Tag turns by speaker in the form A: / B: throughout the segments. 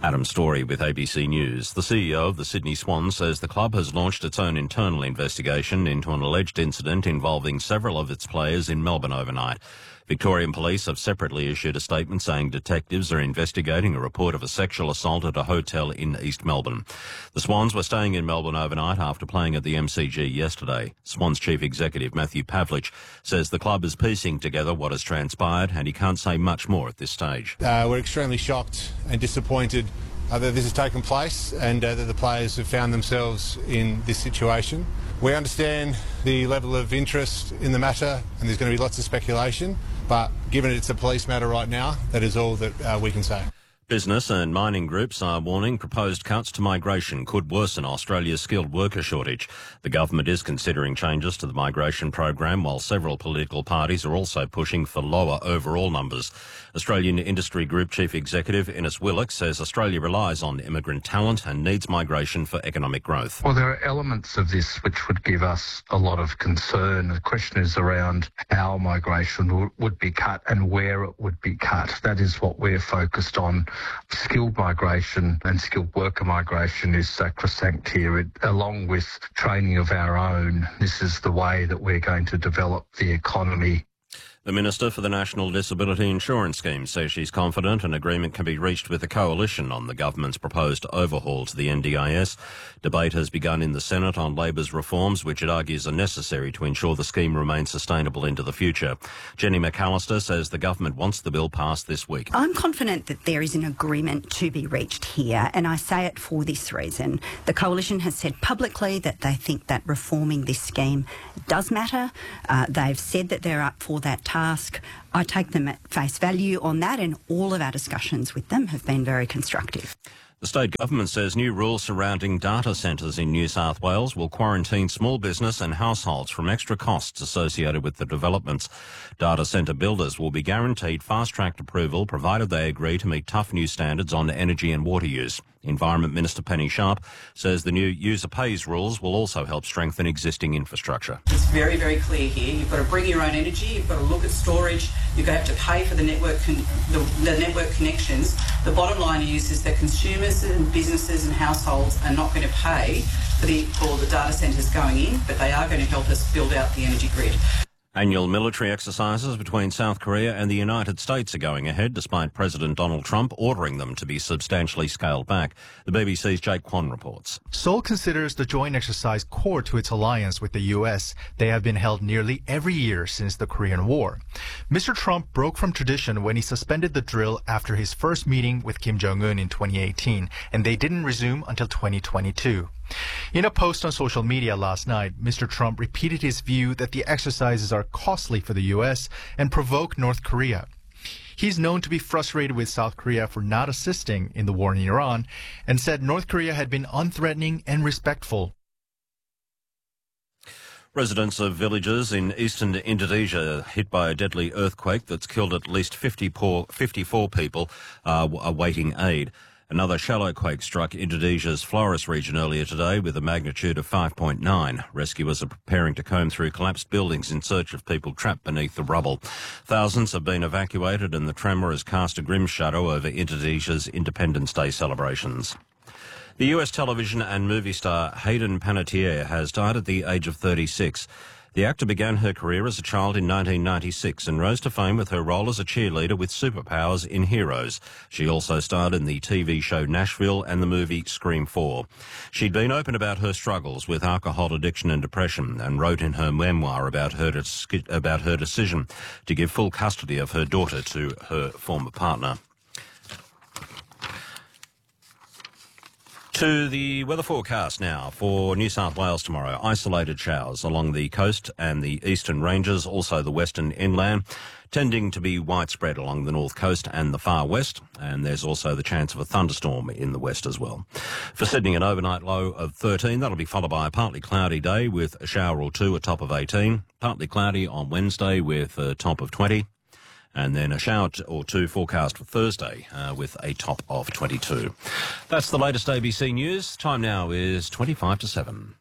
A: Adam Story with ABC News. The CEO of the Sydney Swans says the club has launched its own internal investigation into an alleged incident involving several of its players in Melbourne overnight. Victorian Police have separately issued a statement saying detectives are investigating a report of a sexual assault at a hotel in East Melbourne. The Swans were staying in Melbourne overnight after playing at the MCG yesterday. Swans Chief Executive Matthew Pavlich says the club is piecing together what has transpired and he can't say much more at this stage.
B: We're extremely shocked and disappointed that this has taken place and that the players have found themselves in this situation. We understand the level of interest in the matter and there's going to be lots of speculation, but given it's a police matter right now, that is all that we can say.
A: Business and mining groups are warning proposed cuts to migration could worsen Australia's skilled worker shortage. The government is considering changes to the migration program, while several political parties are also pushing for lower overall numbers. Australian Industry Group Chief Executive Innes Willock says Australia relies on immigrant talent and needs migration for economic growth.
C: Well, there are elements of this which would give us a lot of concern. The question is around how migration would be cut and where it would be cut. That is what we're focused on. Skilled migration and skilled worker migration is sacrosanct here, along with training of our own. This is the way that we're going to develop the economy.
A: The Minister for the National Disability Insurance Scheme says she's confident an agreement can be reached with the coalition on the government's proposed overhaul to the NDIS. Debate has begun in the Senate on Labor's reforms, which it argues are necessary to ensure the scheme remains sustainable into the future. Jenny McAllister says the government wants the bill passed this week.
D: I'm confident that there is an agreement to be reached here, and I say it for this reason. The coalition has said publicly that they think that reforming this scheme does matter. They've said that they're up for that task. I take them at face value on that, and all of our discussions with them have been very constructive.
A: The state government says new rules surrounding data centres in New South Wales will quarantine small business and households from extra costs associated with the developments. Data centre builders will be guaranteed fast-tracked approval provided they agree to meet tough new standards on energy and water use. Environment Minister Penny Sharp says the new user pays rules will also help strengthen existing infrastructure.
E: It's very, very clear here. You've got to bring your own energy, you've got to look at storage, you're going to have to pay for the network the network connections. The bottom line is that consumers and businesses and households are not going to pay for the data centres going in, but they are going to help us build out the energy grid.
A: Annual military exercises between South Korea and the United States are going ahead, despite President Donald Trump ordering them to be substantially scaled back. The BBC's Jake Kwan reports.
F: Seoul considers the joint exercise core to its alliance with the U.S. They have been held nearly every year since the Korean War. Mr. Trump broke from tradition when he suspended the drill after his first meeting with Kim Jong-un in 2018, and they didn't resume until 2022. In a post on social media last night, Mr. Trump repeated his view that the exercises are costly for the U.S. and provoke North Korea. He's known to be frustrated with South Korea for not assisting in the war in Iran and said North Korea had been unthreatening and respectful.
A: Residents of villages in eastern Indonesia hit by a deadly earthquake that's killed at least 54 people are awaiting aid. Another shallow quake struck Indonesia's Flores region earlier today with a magnitude of 5.9. Rescuers are preparing to comb through collapsed buildings in search of people trapped beneath the rubble. Thousands have been evacuated and the tremor has cast a grim shadow over Indonesia's Independence Day celebrations. The US television and movie star Hayden Panettiere has died at the age of 36. The actor began her career as a child in 1996 and rose to fame with her role as a cheerleader with superpowers in Heroes. She also starred in the TV show Nashville and the movie Scream 4. She'd been open about her struggles with alcohol addiction and depression and wrote in her memoir about her decision to give full custody of her daughter to her former partner. To the weather forecast now for New South Wales tomorrow. Isolated showers along the coast and the eastern ranges, also the western inland, tending to be widespread along the north coast and the far west. And there's also the chance of a thunderstorm in the west as well. For Sydney, an overnight low of 13. That'll be followed by a partly cloudy day with a shower or two, a top of 18. Partly cloudy on Wednesday with a top of 20. And then a shower or two forecast for Thursday with a top of 22. That's the latest ABC News. Time now is 25 to 7.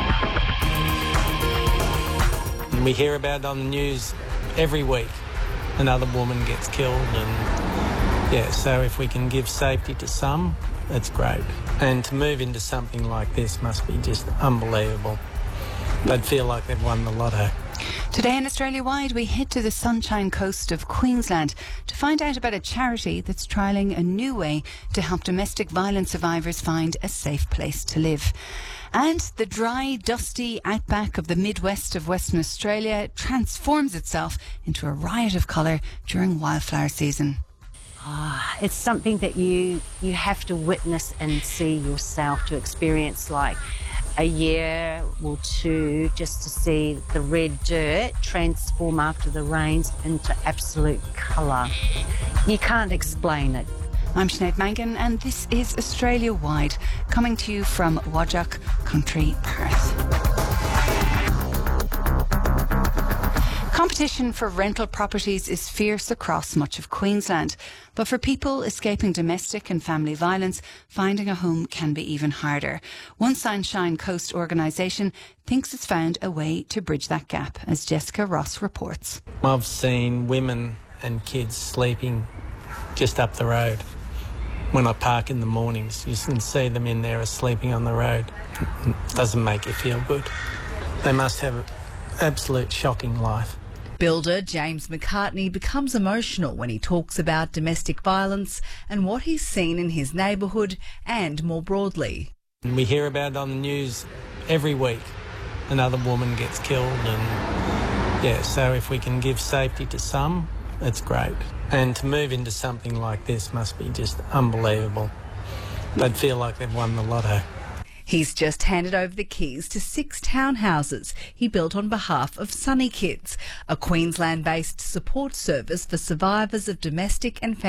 G: We hear about it on the news every week. another woman gets killed, and yeah, so if we can give safety to some, that's great. And to move into something like this must be just unbelievable. They'd feel like they've won the lotto.
H: Today in Australia-wide, we head to the Sunshine Coast of Queensland to find out about a charity that's trialling a new way to help domestic violence survivors find a safe place to live. And the dry, dusty outback of the Midwest of Western Australia transforms itself into a riot of colour during wildflower season.
I: It's something that you have to witness and see yourself, to experience like a year or two, just to see the red dirt transform after the rains into absolute colour. You can't explain it.
H: I'm Sinead Mangan and this is Australia Wide, coming to you from Whadjuk Country, Perth. Competition for rental properties is fierce across much of Queensland, but for people escaping domestic and family violence, finding a home can be even harder. One Sunshine Coast organisation thinks it's found a way to bridge that gap, as Jessica Ross reports.
G: I've seen women and kids sleeping just up the road. When I park in the mornings, you can see them in there sleeping on the road. It doesn't make you feel good. They must have an absolute shocking life.
J: Builder James McCartney becomes emotional when he talks about domestic violence and what he's seen in his neighbourhood and more broadly.
G: We hear about it on the news every week. Another woman gets killed, and yeah, so if we can give safety to some, it's great. And to move into something like this must be just unbelievable. They'd feel like they've won the lotto.
J: He's just handed over the keys to 6 townhouses he built on behalf of Sunny Kids, a Queensland-based support service for survivors of domestic and